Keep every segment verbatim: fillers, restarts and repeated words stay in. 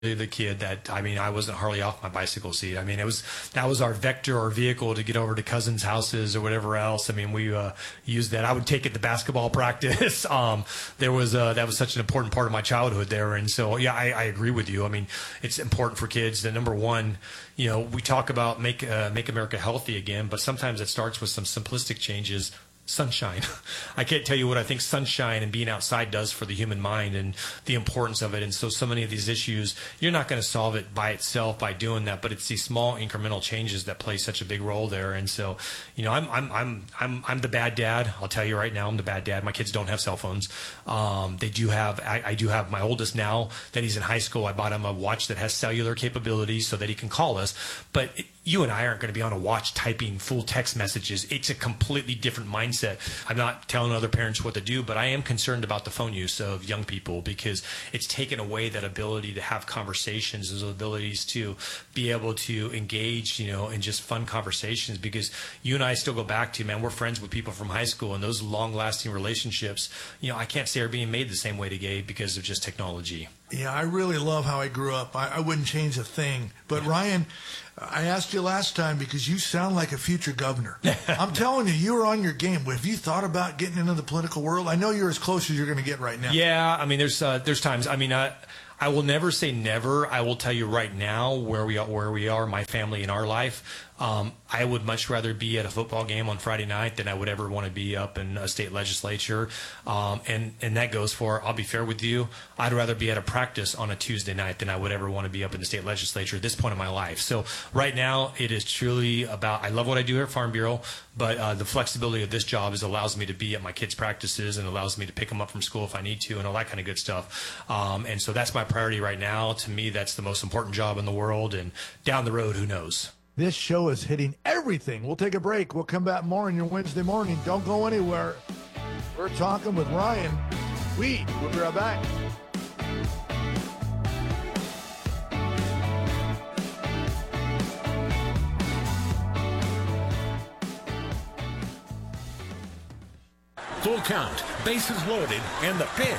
the kid that, I mean, I wasn't hardly off my bicycle seat. I mean, it was, that was our vector or vehicle to get over to cousins' houses or whatever else. I mean, we uh, used that. I would take it to basketball practice. um, there was, uh, that was such an important part of my childhood there. And so, yeah, I, I agree with you. I mean, it's important for kids. The number one, you know, we talk about make, uh, make America healthy again, but sometimes it starts with some simplistic changes. Sunshine. I can't tell you what I think sunshine and being outside does for the human mind and the importance of it. And so, so many of these issues, you're not going to solve it by itself by doing that, but it's these small incremental changes that play such a big role there. And so, you know, I'm, I'm, I'm, I'm, I'm the bad dad. I'll tell you right now, I'm the bad dad. My kids don't have cell phones. Um, they do have, I, I do have my oldest now that he's in high school. I bought him a watch that has cellular capabilities so that he can call us. But it, you and I aren't going to be on a watch typing full text messages. It's a completely different mindset. I'm not telling other parents what to do, but I am concerned about the phone use of young people because it's taken away that ability to have conversations, those abilities to be able to engage, you know, in just fun conversations. Because you and I still go back to, man, we're friends with people from high school, and those long-lasting relationships, you know, I can't say are being made the same way today because of just technology. Yeah, I really love how I grew up. I, I wouldn't change a thing. But Ryan, I asked you last time because you sound like a future governor. I'm telling you, you were on your game. Have you thought about getting into the political world? I know you're as close as you're going to get right now. Yeah, I mean, there's uh, there's times. I mean, I, I will never say never. I will tell you right now where we are, where we are, my family and our life. Um, I would much rather be at a football game on Friday night than I would ever want to be up in a state legislature. Um, and, and that goes for, I'll be fair with you, I'd rather be at a practice on a Tuesday night than I would ever want to be up in the state legislature at this point in my life. So right now it is truly about, I love what I do here at Farm Bureau, but uh, the flexibility of this job is allows me to be at my kids' practices and allows me to pick them up from school if I need to and all that kind of good stuff. Um, and so that's my priority right now. To me, that's the most important job in the world. And down the road, who knows? This show is hitting everything. We'll take a break. We'll come back more on your Wednesday morning. Don't go anywhere. We're talking with Ryan Weed. We'll be right back. Full count, bases loaded, and the pitch.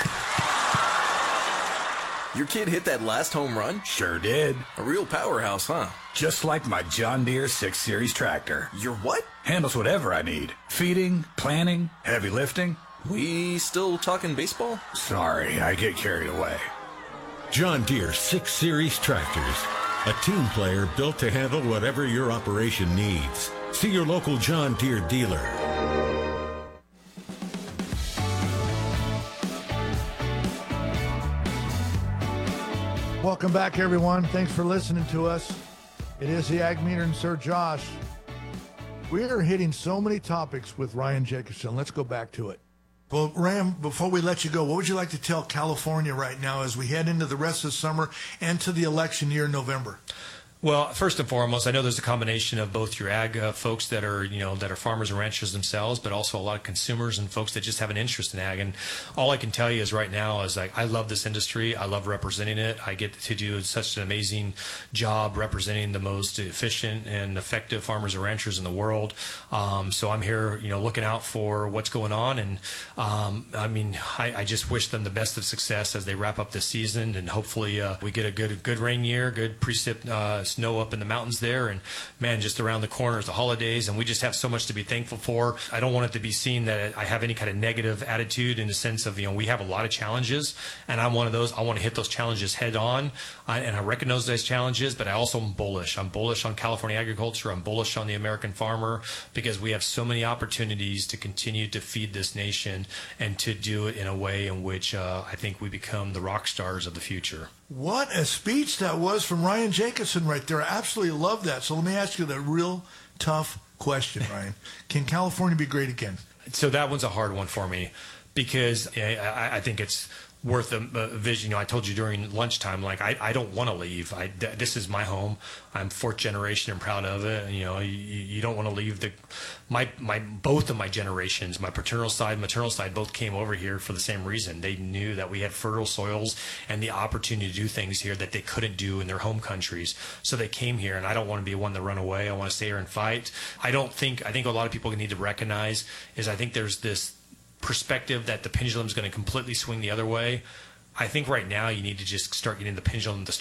Your kid hit that last home run? Sure did. A real powerhouse, huh? Just like my John Deere six series tractor. Your what? Handles whatever I need. Feeding, planting, heavy lifting. We still talking baseball? Sorry, I get carried away. John Deere six series tractors. A team player built to handle whatever your operation needs. See your local John Deere dealer. Welcome back, everyone. Thanks for listening to us. It is the Ag Meter and Sir Josh. We are hitting so many topics with Ryan Jacobson. Let's go back to it. Well, Ram, before we let you go, what would you like to tell California right now as we head into the rest of the summer and to the election year in November? Well, first and foremost, I know there's a combination of both your ag uh, folks that are, you know, that are farmers and ranchers themselves, but also a lot of consumers and folks that just have an interest in ag. And all I can tell you is right now is like, I love this industry. I love representing it. I get to do such an amazing job representing the most efficient and effective farmers and ranchers in the world. Um, so I'm here, you know, looking out for what's going on. And um, I mean, I, I just wish them the best of success as they wrap up this season. And hopefully uh, we get a good, good rain year, good precip, uh, snow up in the mountains there, and man, just around the corner is the holidays, and we just have so much to be thankful for. I don't want it to be seen that I have any kind of negative attitude in the sense of, you know, we have a lot of challenges, and I'm one of those. I want to hit those challenges head on, I, and I recognize those challenges, but I also am bullish. I'm bullish on California agriculture. I'm bullish on the American farmer because we have so many opportunities to continue to feed this nation and to do it in a way in which uh, I think we become the rock stars of the future. What a speech that was from Ryan Jacobson right there. I absolutely love that. So let me ask you the real tough question, Ryan. Can California be great again? So that one's a hard one for me because I, I think it's worth a, a vision. You know, I told you during lunchtime, like, I, I don't want to leave. I, th- this is my home. I'm fourth generation and proud of it. You know, you, you don't want to leave the, my, my, both of my generations, my paternal side, maternal side, both came over here for the same reason. They knew that we had fertile soils and the opportunity to do things here that they couldn't do in their home countries. So they came here, and I don't want to be one to run away. I want to stay here and fight. I don't think, I think a lot of people need to recognize is I think there's this perspective that the pendulum is going to completely swing the other way. I think right now you need to just start getting the pendulum to